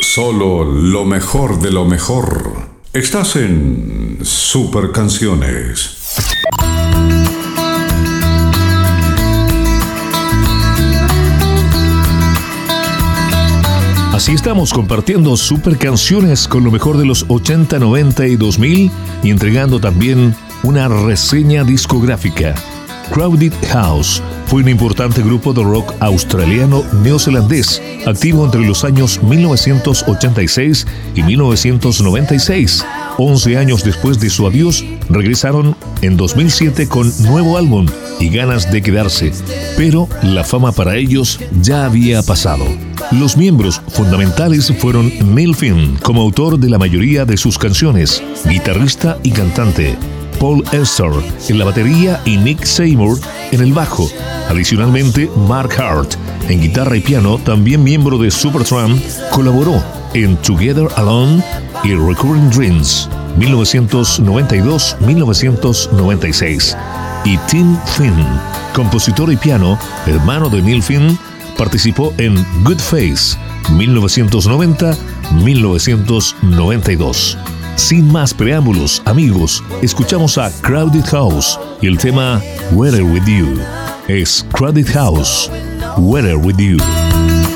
Solo lo mejor de lo mejor. Estás en Super Canciones. Así estamos compartiendo super canciones con lo mejor de los 80, 90 y 2000 y entregando también una reseña discográfica. Crowded House fue un importante grupo de rock australiano neozelandés, activo entre los años 1986 y 1996. 11 años después de su adiós, regresaron en 2007 con nuevo álbum y ganas de quedarse, pero la fama para ellos ya había pasado. Los miembros fundamentales fueron Neil Finn, como autor de la mayoría de sus canciones, guitarrista y cantante, Paul Ester en la batería y Nick Seymour en el bajo. Adicionalmente, Mark Hart en guitarra y piano, también miembro de Supertramp, colaboró en Together Alone y Recurring Dreams, 1992-1996. Y Tim Finn, compositor y piano, hermano de Neil Finn, participó en Good Face, 1990-1992. Sin más preámbulos, amigos, escuchamos a Crowded House y el tema Weather With You. Es Crowded House, Weather With You.